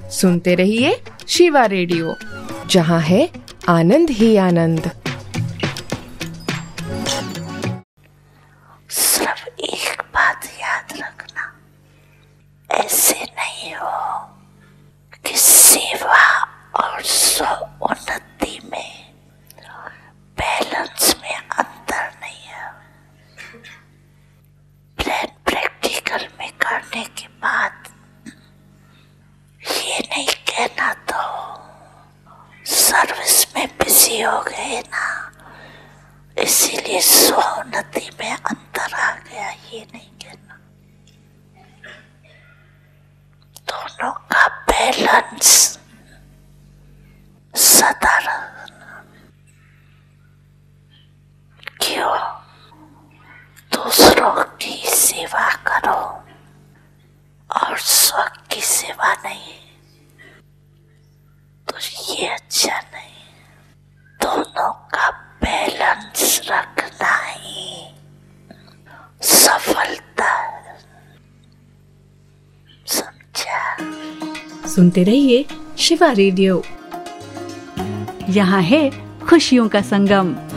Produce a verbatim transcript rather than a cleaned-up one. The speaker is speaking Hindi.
सुनते रहिए शिवा रेडियो, जहाँ है आनंद ही आनंद। सिर्फ एक बात याद रखना, ऐसे नहीं हो कि सेवा और स्व उन्नति में बैलेंस में अंतर नहीं है। प्लान प्रैक्टिकल में करने के बाद ये नहीं कहना तो सर्विस में बिजी हो गए ना, इसीलिए स्वोन्नति में अंतर आ गया, ये नहीं कहना। दोनों का बैलेंस सदा रखना। क्यों? दूसरों की सेवा करो और स्व की सेवा नहीं, तो ये अच्छा नहीं। दोनों का बैलेंस रखना ही सफलता है, समझा? सुनते रहिए शिवा रेडियो, यहाँ है खुशियों का संगम।